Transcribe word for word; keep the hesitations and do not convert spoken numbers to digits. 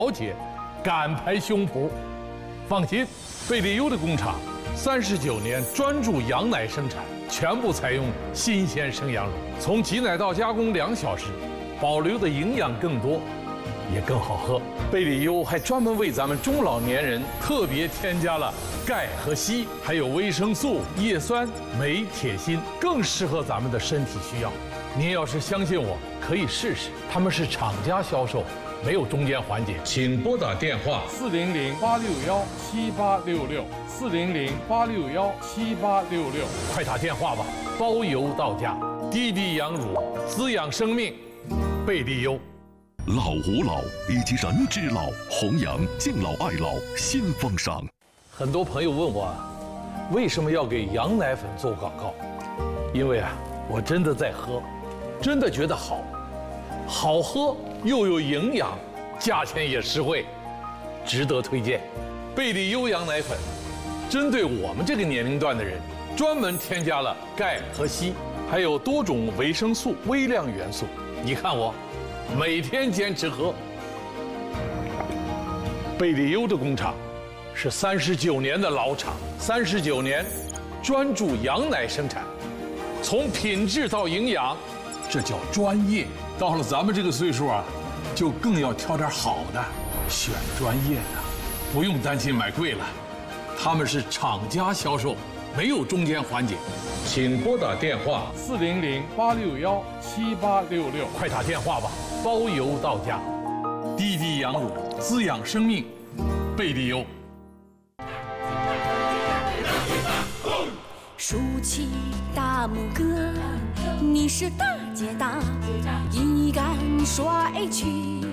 解，敢拍胸脯。放心，贝利优的工厂三十九年专注羊奶生产，全部采用新鲜生羊乳，从挤奶到加工两小时，保留的营养更多，也更好喝。贝利优还专门为咱们中老年人特别添加了钙和硒，还有维生素、叶酸、镁、铁、锌，更适合咱们的身体需要。您要是相信我，可以试试。他们是厂家销售，没有中间环节。请拨打电话四零零八六幺七八六六四零零八六幺七八六六， 快打电话吧，包邮到家。滴滴羊乳，滋养生命，贝利优。 老吾老以及人之老，弘扬敬老爱老新风尚。 很多朋友问我，为什么要给羊奶粉做广告？因为啊，我真的在喝，真的觉得好，好喝又有营养，价钱也实惠，值得推荐。贝利优羊奶粉，针对我们这个年龄段的人，专门添加了钙和硒，还有多种维生素、微量元素。你看我，每天坚持喝。贝利优的工厂是三十九年的老厂，三十九年专注羊奶生产，从品质到营养，这叫专业。到了咱们这个岁数啊，就更要挑点好的，选专业的，不用担心买贵了。他们是厂家销售，没有中间环节。请拨打电话四零零八六幺七八六六， 快打电话吧，包邮到家。滴滴羊乳，滋养生命，贝利优。 竖起大拇哥，你是大姐大，一杆帅气。